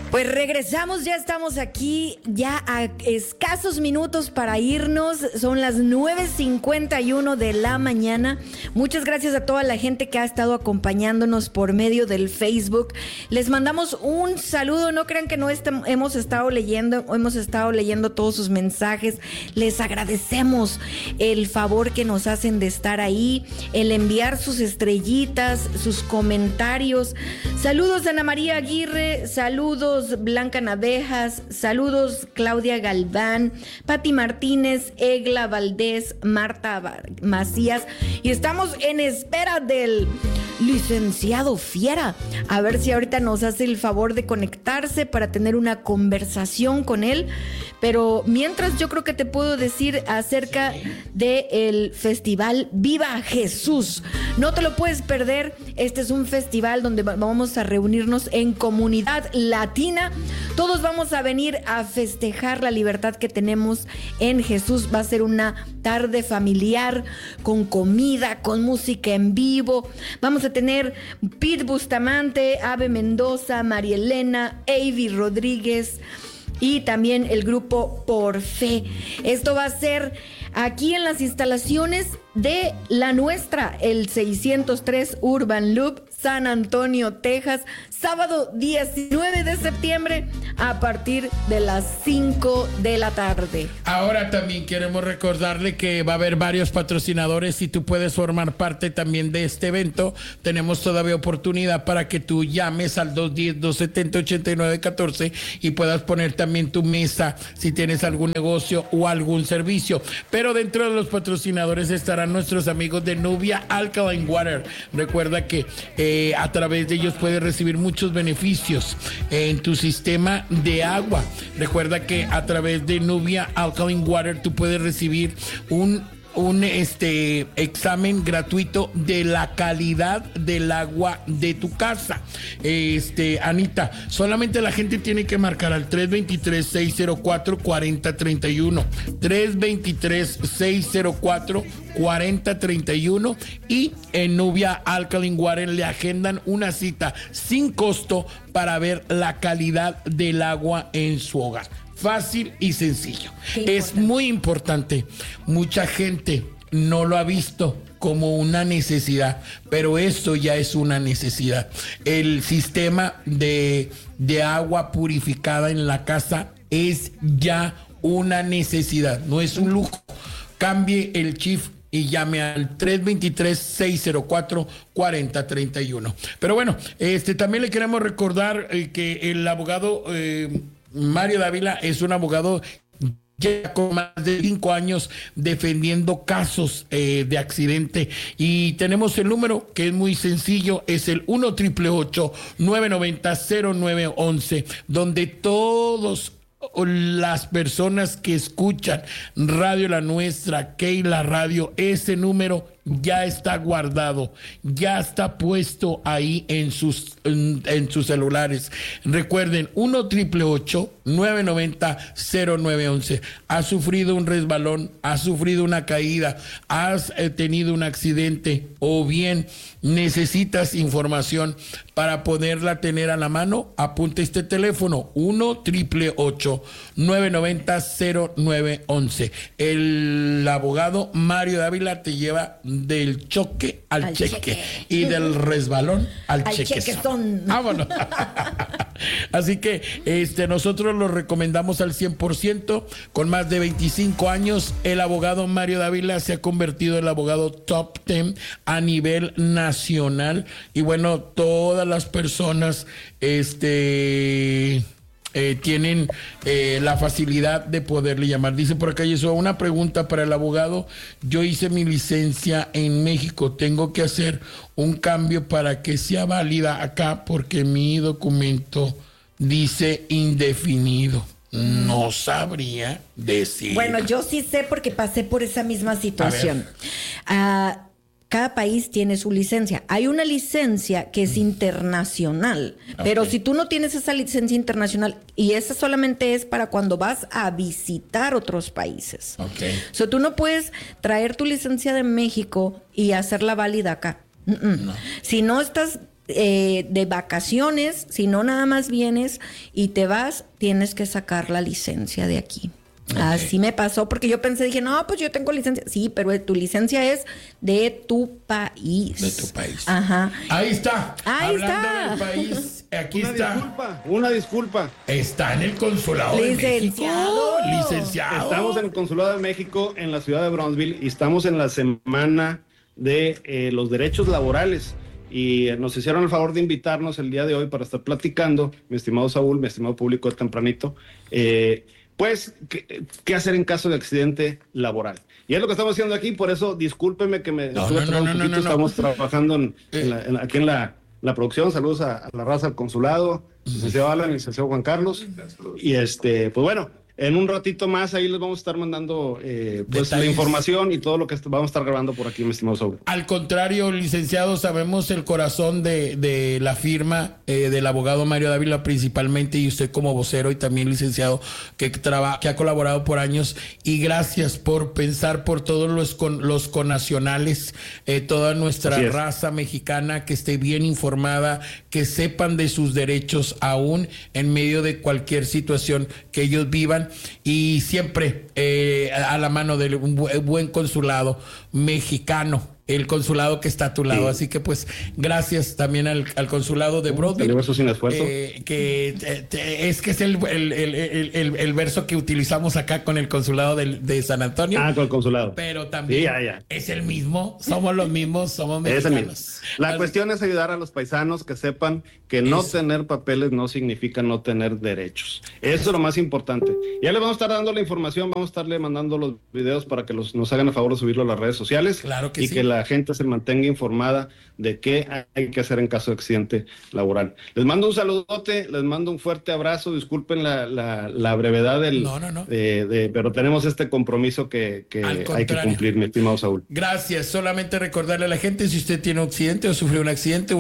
Pues regresamos, ya estamos aquí, ya a escasos minutos para irnos, son las 9:51 de la mañana. Muchas gracias a toda la gente que ha estado acompañándonos por medio del Facebook. Les mandamos un saludo, no crean que no hemos estado leyendo todos sus mensajes. Les agradecemos el favor que nos hacen de estar ahí, el enviar sus estrellitas, sus comentarios. Saludos Ana María Aguirre, saludos Blanca Navejas, saludos Claudia Galván, Pati Martínez, Egla Valdés, Marta Macías, y estamos en espera del licenciado Fiera, a ver si ahorita nos hace el favor de conectarse para tener una conversación con él. Pero mientras, yo creo que te puedo decir acerca del festival Viva Jesús. No te lo puedes perder. Este es un festival donde vamos a reunirnos en comunidad latina. Todos vamos a venir a festejar la libertad que tenemos en Jesús. Va a ser una tarde familiar con comida, con música en vivo. Vamos a tener Pete Bustamante, Ave Mendoza, María Elena, Avi Rodríguez y también el grupo Por Fe. Esto va a ser aquí en las instalaciones de La Nuestra, el 603 Urban Loop, San Antonio, Texas, sábado 19 de septiembre a partir de las 5 de la tarde. Ahora también queremos recordarle que va a haber varios patrocinadores y tú puedes formar parte también de este evento. Tenemos todavía oportunidad para que tú llames al 210-270-8914 y puedas poner también tu mesa si tienes algún negocio o algún servicio. Pero dentro de los patrocinadores estarán nuestros amigos de Nubia Alkaline Water. Recuerda que a través de ellos puedes recibir muchos beneficios en tu sistema de agua. Recuerda que a través de Nubia Alkaline Water tú puedes recibir un examen gratuito de la calidad del agua de tu casa. Anita, solamente la gente tiene que marcar al 323-604-4031, 323-604-4031, y en Nubia Alkaline Water le agendan una cita sin costo para ver la calidad del agua en su hogar. Fácil y sencillo. Es muy importante. Mucha gente no lo ha visto como una necesidad, pero esto ya es una necesidad. El sistema de agua purificada en la casa es ya una necesidad, no es un lujo. Cambie el chip y llame al 323-604-4031. Pero bueno, también le queremos recordar que el abogado Mario Dávila es un abogado ya con más de 5 años defendiendo casos de accidente, y tenemos el número que es muy sencillo, es el 1-888-990-0911, donde todos las personas que escuchan Radio La Nuestra, Keila Radio, ese número ya está guardado, ya está puesto ahí en sus celulares. Recuerden, 1-888-990-0911. Has sufrido un resbalón, has sufrido una caída, has tenido un accidente, o bien necesitas información para poderla tener a la mano, apunta este teléfono, 1-888-990-0911. El abogado Mario Dávila te lleva del choque al cheque y del resbalón al chequezón. Vámonos. Así que nosotros lo recomendamos al 100%. Con más de 25 años, el abogado Mario Dávila se ha convertido en el abogado top 10 a nivel nacional. Y bueno, todas las personas tienen la facilidad de poderle llamar. Dice por acá Yeshua, una pregunta para el abogado. Yo hice mi licencia en México, tengo que hacer un cambio para que sea válida acá porque mi documento dice indefinido. No sabría decir. Bueno, yo sí sé porque pasé por esa misma situación. Cada país tiene su licencia. Hay una licencia que es internacional, pero si tú no tienes esa licencia internacional, y esa solamente es para cuando vas a visitar otros países. So, tú no puedes traer tu licencia de México y hacerla válida acá. No. Si no estás de vacaciones, si no nada más vienes y te vas, tienes que sacar la licencia de aquí. Okay. Así me pasó, porque yo pensé, dije, no, pues yo tengo licencia. Sí, pero tu licencia es de tu país. De tu país. Ajá. Ahí está. Ahí Hablando está. del país, aquí Una está. Una disculpa. Está en el consulado de México. Licenciado. Estamos en el consulado de México en la ciudad de Brownsville y estamos en la semana de los derechos laborales. Y nos hicieron el favor de invitarnos el día de hoy para estar platicando, mi estimado Saúl, mi estimado público de tempranito, pues, ¿qué hacer en caso de accidente laboral? Y es lo que estamos haciendo aquí, por eso discúlpeme que me estuve un poquito, estamos trabajando aquí en la producción. Saludos a la raza del consulado, licenciado Alan y licenciado Juan Carlos. Y pues bueno, en un ratito más ahí les vamos a estar mandando pues la información y todo lo que vamos a estar grabando por aquí, mi estimado Saúl. Al contrario, licenciado, sabemos el corazón de la firma del abogado Mario Dávila principalmente, y usted como vocero y también licenciado que ha colaborado por años, y gracias por pensar por todos los connacionales, toda nuestra raza mexicana que esté bien informada, que sepan de sus derechos aún en medio de cualquier situación que ellos vivan. Y siempre a la mano de un buen consulado mexicano, el consulado que está a tu lado. Así que pues gracias también al consulado de Brownsville. Eso sin esfuerzo. Es el verso que utilizamos acá con el consulado de San Antonio. Con el consulado. Pero también es el mismo, somos los mismos, somos mexicanos. La cuestión es ayudar a los paisanos que sepan que no tener papeles no significa no tener derechos. Eso es lo más importante. Ya les vamos a estar dando la información, vamos a estarle mandando los videos para que nos hagan el favor de subirlo a las redes sociales. Claro que sí. Que la gente se mantenga informada de qué hay que hacer en caso de accidente laboral. Les mando un saludote, les mando un fuerte abrazo, disculpen la brevedad pero tenemos este compromiso que hay que cumplir, mi estimado Saúl. Gracias, solamente recordarle a la gente, si usted tiene un accidente o sufrió un accidente,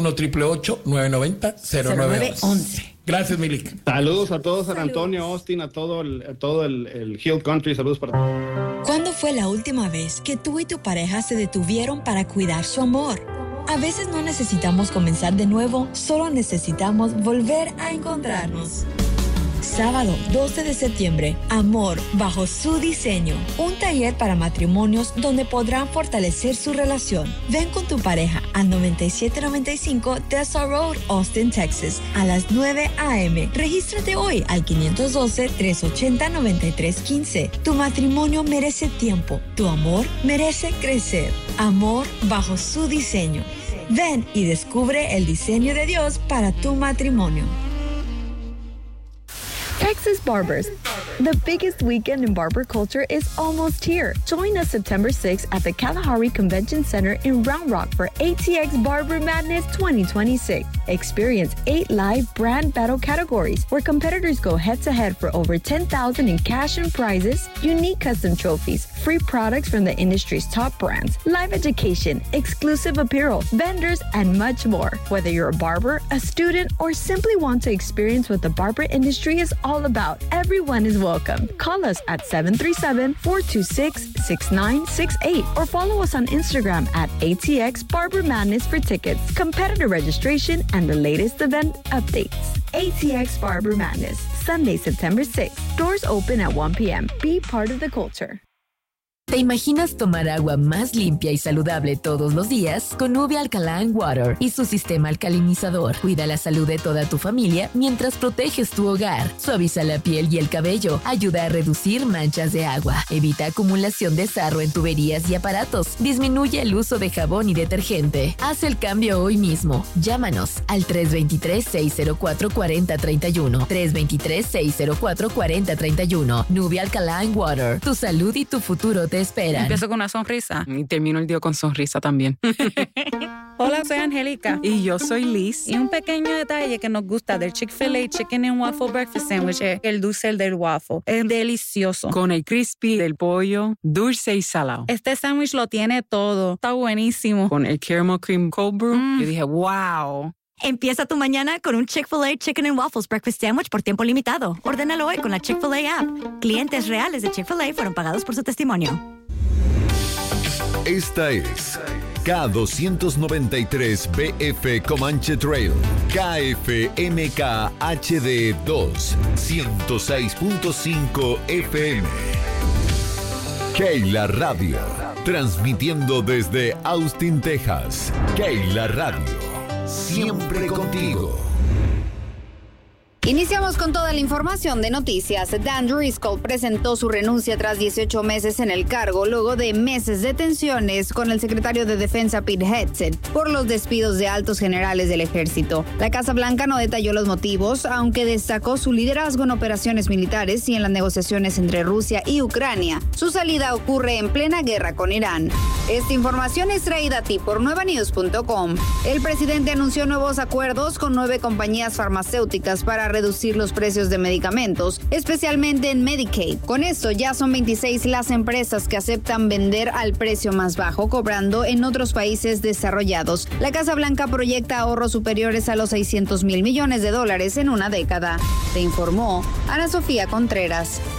1-888-990-0911. Gracias, Milik. Saludos a todos, San Antonio, Austin, a todo el Hill Country. Saludos para todos. ¿Cuándo fue la última vez que tú y tu pareja se detuvieron para cuidar su amor? A veces no necesitamos comenzar de nuevo, solo necesitamos volver a encontrarnos. Sábado 12 de septiembre, Amor bajo su diseño. Un taller para matrimonios donde podrán fortalecer su relación. Ven con tu pareja al 9795 Dessa Road, Austin, Texas, a las 9 a.m. Regístrate hoy al 512-380-9315. Tu matrimonio merece tiempo. Tu amor merece crecer. Amor bajo su diseño. Ven y descubre el diseño de Dios para tu matrimonio. Texas Barbers. The biggest weekend in barber culture is almost here. Join us September 6th at the Kalahari Convention Center in Round Rock for ATX Barber Madness 2026. Experience 8 live brand battle categories where competitors go head-to-head for over $10,000 in cash and prizes, unique custom trophies, free products from the industry's top brands, live education, exclusive apparel, vendors, and much more. Whether you're a barber, a student, or simply want to experience what the barber industry is all about, everyone is welcome. Call us at 737-426-6968 or follow us on Instagram at ATX Barber Madness for tickets, competitor registration, and the latest event updates. ATX Barber Madness, Sunday, September 6th. Doors open at 1 p.m. Be part of the culture. ¿Te imaginas tomar agua más limpia y saludable todos los días? Con Nubia Alkaline Water y su sistema alcalinizador. Cuida la salud de toda tu familia mientras proteges tu hogar. Suaviza la piel y el cabello. Ayuda a reducir manchas de agua. Evita acumulación de sarro en tuberías y aparatos. Disminuye el uso de jabón y detergente. Haz el cambio hoy mismo. Llámanos al 323-604-4031. 323-604-4031. Nubia Alkaline Water. Tu salud y tu futuro te esperan. Empiezo con una sonrisa y termino el día con sonrisa también. Hola, soy Angélica. Y yo soy Liz. Y un pequeño detalle que nos gusta del Chick-fil-A Chicken and Waffle Breakfast Sandwich es el dulce del waffle. Es delicioso. Con el crispy del pollo, dulce y salado. Este sándwich lo tiene todo. Está buenísimo. Con el caramel cream cold brew, yo dije, wow. Empieza tu mañana con un Chick-fil-A Chicken and Waffles Breakfast Sandwich por tiempo limitado. Ordénalo hoy con la Chick-fil-A app. Clientes reales de Chick-fil-A fueron pagados por su testimonio. Esta es K293 BF Comanche Trail, KFMK HD 2, 106.5 FM. Keila Radio, transmitiendo desde Austin, Texas. Keila Radio, siempre contigo. Iniciamos con toda la información de noticias. Dan Driscoll presentó su renuncia tras 18 meses en el cargo, luego de meses de tensiones con el secretario de Defensa Pete Hegseth por los despidos de altos generales del ejército. La Casa Blanca no detalló los motivos, aunque destacó su liderazgo en operaciones militares y en las negociaciones entre Rusia y Ucrania. Su salida ocurre en plena guerra con Irán. Esta información es traída a ti por nuevanews.com. El presidente anunció nuevos acuerdos con 9 compañías farmacéuticas para reducir los precios de medicamentos, especialmente en Medicaid. Con esto ya son 26 las empresas que aceptan vender al precio más bajo, cobrando en otros países desarrollados. La Casa Blanca proyecta ahorros superiores a los $600 mil millones en una década. Te informó Ana Sofía Contreras.